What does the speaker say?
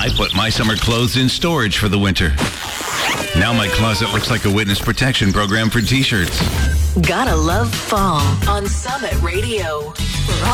I put my summer clothes in storage for the winter. Now my closet looks like a witness protection program for t-shirts. Gotta love fall on Summit Radio.